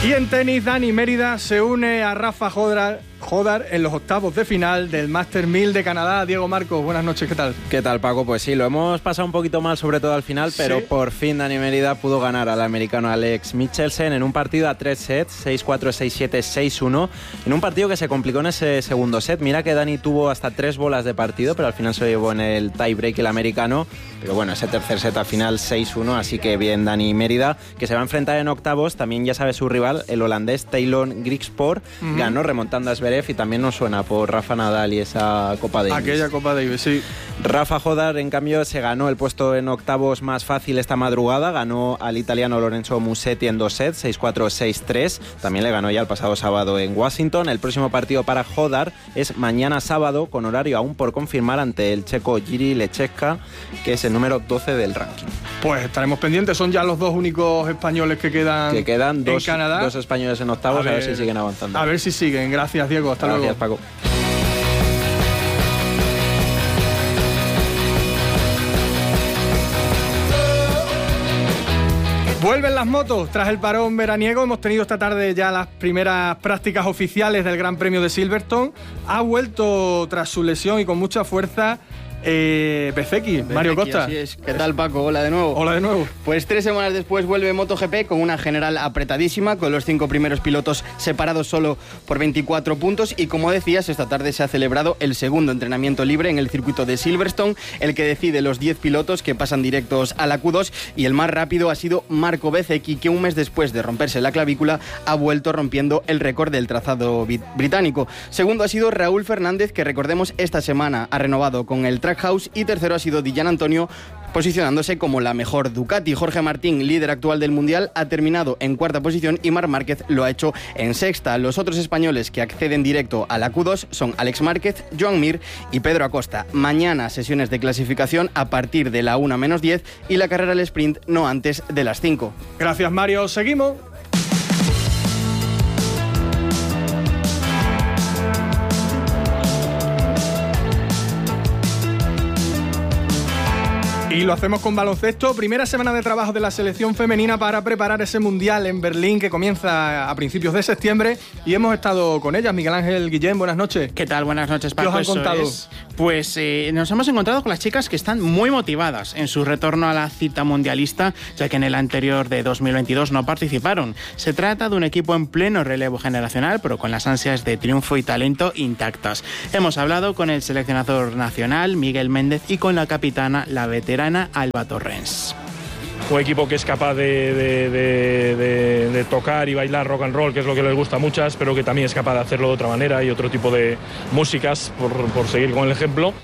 Y en tenis, Dani Mérida se une a Rafa Jodar en los octavos de final del Masters 1000 de Canadá. Diego Marcos, buenas noches, ¿qué tal? ¿Qué tal, Paco? Pues sí, lo hemos pasado un poquito mal, sobre todo al final, pero ¿Sí? Por fin Dani Mérida pudo ganar al americano Alex Michelsen en un partido a 3 sets, 6-4, 6-7, 6-1, en un partido que se complicó en ese segundo set. Mira que Dani tuvo hasta 3 bolas de partido, pero al final se llevó en el tie-break el americano. Pero bueno, ese tercer set al final 6-1, así que bien Dani Mérida, que se va a enfrentar en octavos. También ya sabe su rival, el holandés Taylor Griekspoor, ganó remontando a Zverev y también nos suena por Rafa Nadal y esa Copa Davis. Aquella Copa Davis, sí. Rafa Jodar, en cambio, se ganó el puesto en octavos más fácil esta madrugada. Ganó al italiano Lorenzo Musetti en 2 sets, 6-4, 6-3. También le ganó ya el pasado sábado en Washington. El próximo partido para Jodar es mañana sábado, con horario aún por confirmar, ante el checo Jiří Lečeka, que es el número 12 del ranking. Pues estaremos pendientes. Son ya los dos únicos españoles que quedan en Canadá. Dos españoles en octavos, a ver si siguen avanzando. A ver si siguen. Gracias, Diego. Hasta luego. Gracias, Paco. Vuelven las motos. Tras el parón veraniego hemos tenido esta tarde ya las primeras prácticas oficiales del Gran Premio de Silverstone. Ha vuelto tras su lesión y con mucha fuerza Bezzecchi, Mario Costa. Así es. ¿Qué tal, Paco? Hola de nuevo. Hola de nuevo. Pues 3 semanas después vuelve MotoGP con una general apretadísima, con los 5 primeros pilotos separados solo por 24 puntos. Y como decías, esta tarde se ha celebrado el segundo entrenamiento libre en el circuito de Silverstone, el que decide los 10 pilotos que pasan directos a la Q2. Y el más rápido ha sido Marco Bezzecchi, que un mes después de romperse la clavícula ha vuelto rompiendo el récord del trazado británico. Segundo ha sido Raúl Fernández, que recordemos esta semana ha renovado con el Trackhouse. Y tercero ha sido Dillan Antonio, posicionándose como la mejor Ducati. Jorge Martín, líder actual del Mundial, ha terminado en cuarta posición y Marc Márquez lo ha hecho en sexta. Los otros españoles que acceden directo a la Q2 son Alex Márquez, Joan Mir y Pedro Acosta. Mañana sesiones de clasificación a partir de la 1:10 y la carrera al sprint no antes de las 5. Gracias, Mario. Seguimos. Y lo hacemos con baloncesto. Primera semana de trabajo de la selección femenina para preparar ese Mundial en Berlín que comienza a principios de septiembre. Y hemos estado con ellas. Miguel Ángel Guillén, buenas noches. ¿Qué tal? Buenas noches, Paco. ¿Qué os han contado? Pues nos hemos encontrado con las chicas que están muy motivadas en su retorno a la cita mundialista, ya que en el anterior de 2022 no participaron. Se trata de un equipo en pleno relevo generacional, pero con las ansias de triunfo y talento intactas. Hemos hablado con el seleccionador nacional, Miguel Méndez, y con la capitana, la veterana Alba Torrens. Un equipo que es capaz de tocar y bailar rock and roll, que es lo que les gusta a muchas, pero que también es capaz de hacerlo de otra manera y otro tipo de músicas, por seguir con el ejemplo.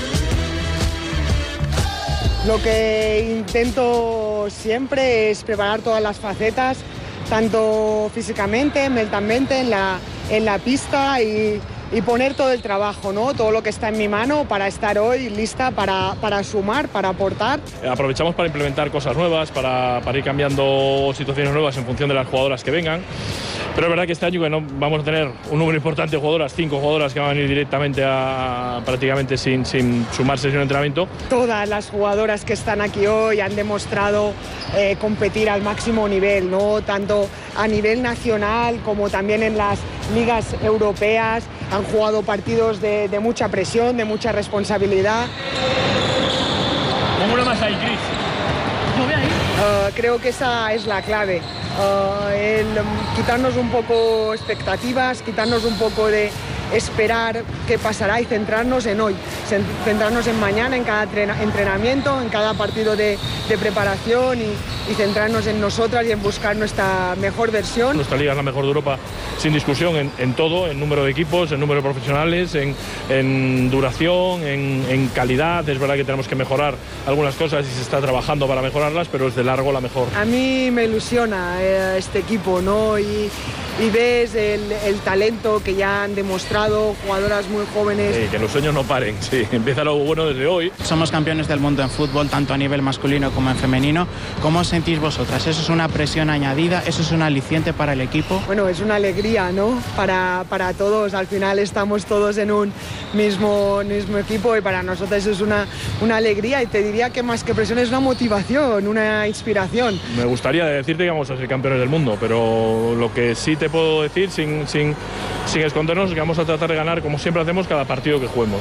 Lo que intento siempre es preparar todas las facetas, tanto físicamente, mentalmente, en la pista y poner todo el trabajo, ¿no? Todo lo que está en mi mano para estar hoy lista para sumar, para aportar. Aprovechamos para implementar cosas nuevas, para ir cambiando situaciones nuevas en función de las jugadoras que vengan. Pero es verdad que este año que no vamos a tener un número importante de jugadoras, 5 jugadoras que van a venir directamente prácticamente sin sumarse en un entrenamiento. Todas las jugadoras que están aquí hoy han demostrado competir al máximo nivel, ¿no? Tanto a nivel nacional como también en las ligas europeas. Han jugado partidos de mucha presión, de mucha responsabilidad. Como una más ahí, Cris. Creo que esa es la clave. El quitarnos un poco expectativas, quitarnos un poco de esperar qué pasará y centrarnos en hoy, centrarnos en mañana, en cada entrenamiento, en cada partido de preparación y centrarnos en nosotras y en buscar nuestra mejor versión. Nuestra liga es la mejor de Europa, sin discusión, en todo, en número de equipos, en número de profesionales, en duración, en calidad. Es verdad que tenemos que mejorar algunas cosas y se está trabajando para mejorarlas, pero es de largo la mejor. A mí me ilusiona este equipo, ¿no? Y ves el talento que ya han demostrado, jugadoras muy jóvenes. Sí, que los sueños no paren, Sí, empieza lo bueno desde hoy. Somos campeones del mundo en fútbol, tanto a nivel masculino como en femenino. ¿Cómo os sentís vosotras? ¿Eso es una presión añadida? ¿Eso es un aliciente para el equipo? Bueno, es una alegría, ¿no? Para todos. Al final estamos todos en un mismo equipo y para nosotros es una alegría, y te diría que más que presión es una motivación, una inspiración. Me gustaría decirte que vamos a ser campeones del mundo, pero lo que sí te puedo decir sin escondernos es que vamos a tratar de ganar, como siempre hacemos, cada partido que juguemos.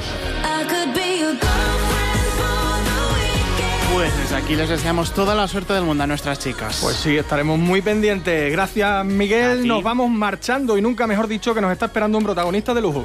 Pues desde aquí les deseamos toda la suerte del mundo a nuestras chicas. Pues sí, estaremos muy pendientes. Gracias, Miguel. Nos vamos marchando y nunca mejor dicho que nos está esperando un protagonista de lujo.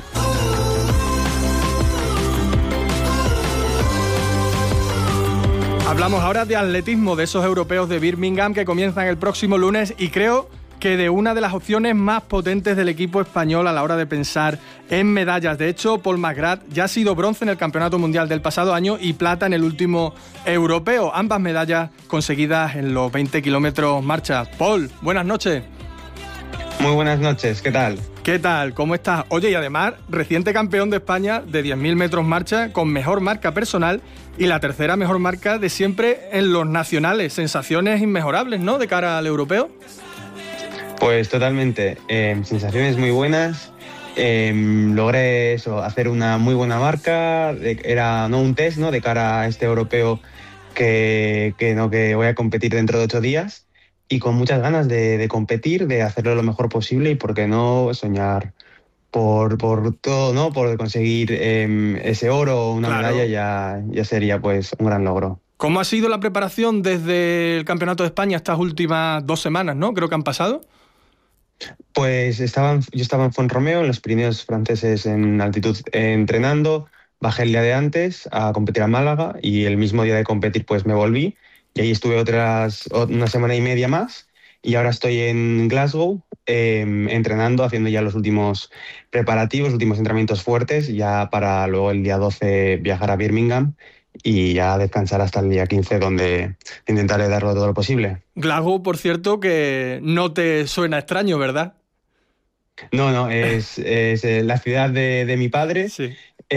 Hablamos ahora de atletismo, de esos europeos de Birmingham que comienzan el próximo lunes, y creo que de una de las opciones más potentes del equipo español a la hora de pensar en medallas. De hecho, Paul McGrath ya ha sido bronce en el Campeonato Mundial del pasado año y plata en el último europeo. Ambas medallas conseguidas en los 20 kilómetros marcha. Paul, buenas noches. Muy buenas noches, ¿qué tal? ¿Qué tal? ¿Cómo estás? Oye, y además, reciente campeón de España de 10.000 metros marcha con mejor marca personal y la tercera mejor marca de siempre en los nacionales. Sensaciones inmejorables, ¿no?, de cara al europeo. Pues totalmente, sensaciones muy buenas. Logré hacer una muy buena marca. Era no un test, ¿no?, de cara a este europeo que voy a competir dentro de 8 días, y con muchas ganas de competir, de hacerlo lo mejor posible y, por qué no, soñar por todo, ¿no?, por conseguir ese oro o una medalla. Ya sería pues un gran logro. ¿Cómo ha sido la preparación desde el Campeonato de España estas últimas 2 semanas, ¿no? Creo que han pasado. Pues yo estaba en Font-Romeu, en los Pirineos franceses, en altitud, entrenando. Bajé el día de antes a competir a Málaga y el mismo día de competir pues me volví, y ahí estuve una semana y media más, y ahora estoy en Glasgow entrenando, haciendo ya los últimos preparativos, últimos entrenamientos fuertes, ya para luego el día 12 viajar a Birmingham y ya descansar hasta el día 15, donde intentaré darlo todo lo posible. Glasgow, por cierto, que no te suena extraño, ¿verdad? No, es la ciudad de mi padre. Sí.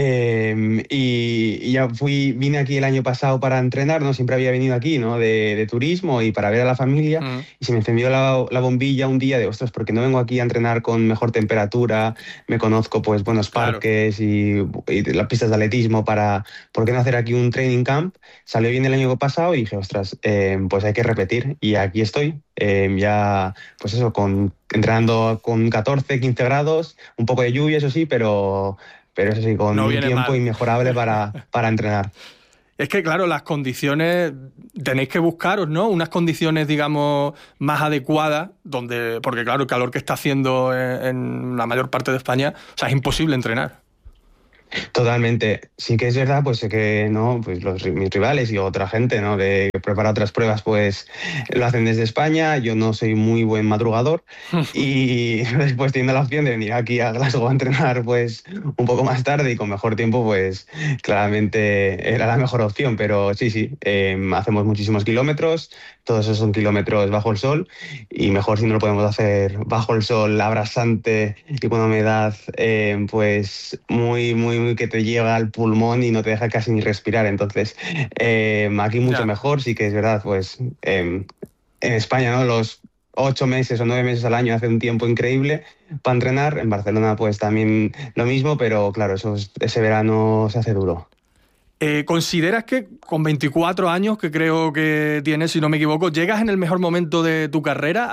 Y ya vine aquí el año pasado para entrenar, ¿no? Siempre había venido aquí, ¿no?, de turismo y para ver a la familia. Y se me encendió la bombilla un día de, ostras, ¿por qué no vengo aquí a entrenar con mejor temperatura? Me conozco pues buenos parques y las pistas de atletismo, ¿por qué no hacer aquí un training camp? Salió bien el año pasado y dije, ostras, pues hay que repetir, y aquí estoy. Ya, pues eso, entrenando con 14, 15 grados, un poco de lluvia, eso sí, pero eso sí, con un tiempo inmejorable para entrenar. Es que, claro, las condiciones tenéis que buscaros, ¿no? Unas condiciones, digamos, más adecuadas, porque, claro, el calor que está haciendo en la mayor parte de España, o sea, es imposible entrenar. Totalmente. Sí que es verdad, pues que no, pues mis rivales y otra gente, ¿no?, que prepara otras pruebas, pues lo hacen desde España. Yo no soy muy buen madrugador y después, teniendo la opción de venir aquí a Glasgow a entrenar pues un poco más tarde y con mejor tiempo, pues claramente era la mejor opción. Pero sí, hacemos muchísimos kilómetros, todos esos son kilómetros bajo el sol, y mejor si no lo podemos hacer bajo el sol abrasante y con humedad pues muy que te llega al pulmón y no te deja casi ni respirar. Entonces aquí mucho mejor. Sí que es verdad, pues en España, ¿no?, los 8 meses o 9 meses al año hace un tiempo increíble para entrenar. En Barcelona pues también lo mismo, pero claro, ese verano se hace duro. ¿Consideras que con 24 años, que creo que tienes, si no me equivoco, llegas en el mejor momento de tu carrera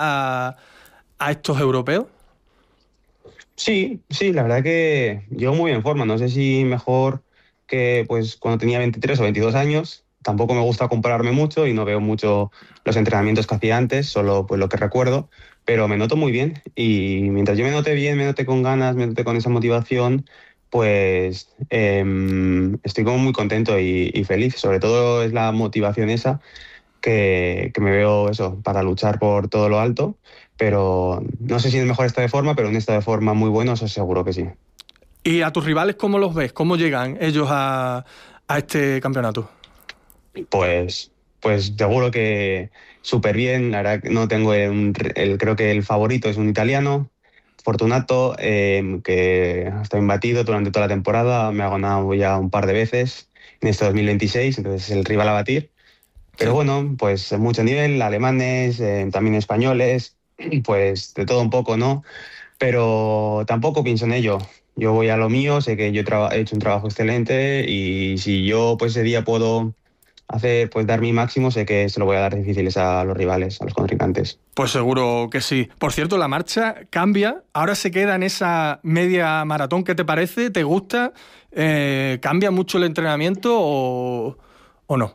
a estos europeos? Sí, la verdad que llego muy en forma. No sé si mejor que pues cuando tenía 23 o 22 años. Tampoco me gusta compararme mucho y no veo mucho los entrenamientos que hacía antes, solo pues lo que recuerdo, pero me noto muy bien, y mientras yo me note bien, me note con ganas, me note con esa motivación, pues estoy como muy contento y feliz. Sobre todo es la motivación esa que me veo eso, para luchar por todo lo alto, pero no sé si en el mejor estado de forma, pero en un estado de forma muy bueno, eso seguro que sí. ¿Y a tus rivales cómo los ves? ¿Cómo llegan ellos a este campeonato? Pues seguro que súper bien. La verdad que no tengo creo que el favorito es un italiano, Fortunato, que está imbatido durante toda la temporada, me ha ganado ya un par de veces en este 2026, entonces es el rival a batir. Pero bueno, pues mucho nivel, alemanes, también españoles, pues de todo un poco, ¿no? Pero tampoco pienso en ello. Yo voy a lo mío, sé que yo he hecho un trabajo excelente y si yo pues ese día puedo hacer, pues dar mi máximo, sé que se lo voy a dar difíciles a los rivales, a los contrincantes. Pues seguro que sí. Por cierto, la marcha cambia, ahora se queda en esa media maratón. ¿Qué te parece? ¿Te gusta? ¿Cambia mucho el entrenamiento o no?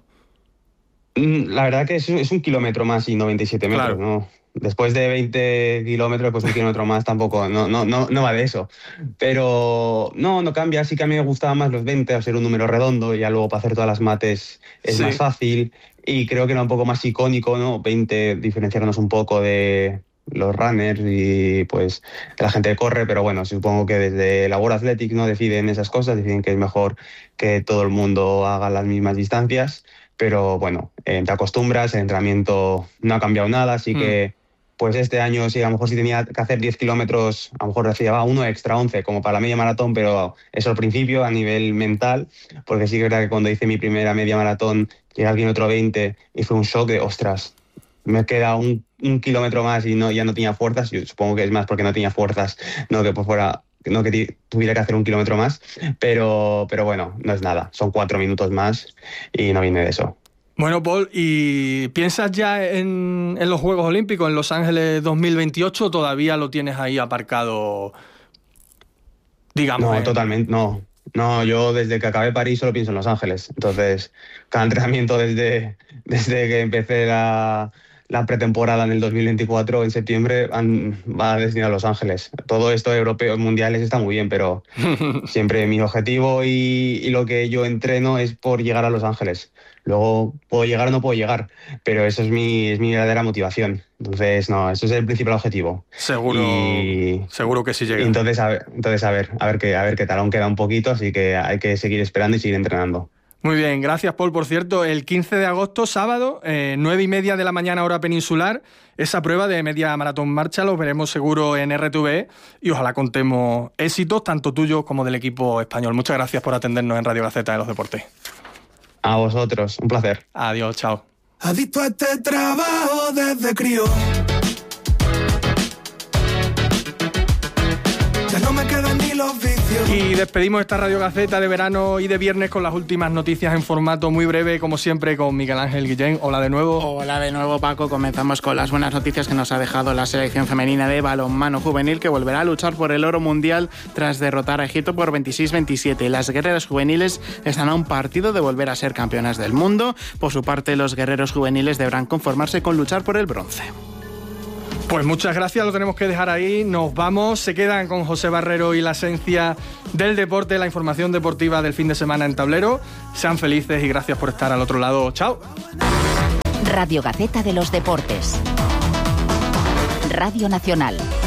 La verdad que es 1 kilómetro más y 97 metros, Claro. ¿no? Después de 20 kilómetros, pues 1 kilómetro más tampoco, no va de eso. Pero no cambia, sí que a mí me gustaban más los 20, al ser un número redondo, y ya luego para hacer todas las mates es más fácil. Y creo que era un poco más icónico, ¿no? 20, diferenciarnos un poco de los runners y pues de la gente que corre, pero bueno, supongo que desde la World Athletics no deciden esas cosas, deciden que es mejor que todo el mundo haga las mismas distancias. Pero bueno, te acostumbras, el entrenamiento no ha cambiado nada, así que pues este año sí, a lo mejor si tenía que hacer 10 kilómetros, a lo mejor decía, uno extra, 11, como para la media maratón, pero eso al principio a nivel mental, porque sí que es verdad que cuando hice mi primera media maratón, llegué al kilómetro 20 y fue un shock de, ostras, me queda un kilómetro más y ya no tenía fuerzas. Yo supongo que es más porque no tenía fuerzas, no que que tuviera que hacer 1 kilómetro más, pero bueno, no es nada, son 4 minutos más y no viene de eso. Bueno, Paul, ¿y piensas ya en los Juegos Olímpicos en Los Ángeles 2028 o todavía lo tienes ahí aparcado, digamos? No, totalmente, no. No, yo desde que acabé París solo pienso en Los Ángeles. Entonces, cada entrenamiento desde que empecé la pretemporada en el 2024, en septiembre, va destinado a Los Ángeles. Todo esto europeos, mundiales, está muy bien, pero siempre mi objetivo y lo que yo entreno es por llegar a Los Ángeles. Luego puedo llegar o no puedo llegar, pero eso es mi verdadera motivación. Entonces, no, eso es el principal objetivo. Seguro que sí llega. Entonces, a ver qué tal. Aún queda un poquito, así que hay que seguir esperando y seguir entrenando. Muy bien, gracias, Paul. Por cierto, el 15 de agosto, sábado, 9:30 de la mañana, hora peninsular, esa prueba de media maratón marcha, los veremos seguro en RTVE y ojalá contemos éxitos, tanto tuyos como del equipo español. Muchas gracias por atendernos en Radio Gaceta de los Deportes. A vosotros, un placer. Adiós, chao. Adicto a este trabajo desde crío. Ya no me quedan ni los vicios. Y despedimos esta Radio Gaceta de verano y de viernes con las últimas noticias en formato muy breve, como siempre, con Miguel Ángel Guillén. Hola de nuevo. Hola de nuevo, Paco. Comenzamos con las buenas noticias que nos ha dejado la selección femenina de balonmano juvenil, que volverá a luchar por el oro mundial tras derrotar a Egipto por 26-27. Las guerreras juveniles están a un partido de volver a ser campeonas del mundo. Por su parte, los guerreros juveniles deberán conformarse con luchar por el bronce. Pues muchas gracias, lo tenemos que dejar ahí. Nos vamos, se quedan con José Barrero y la esencia del deporte, la información deportiva del fin de semana en Tablero. Sean felices y gracias por estar al otro lado. Chao. Radio Gaceta de los Deportes. Radio Nacional.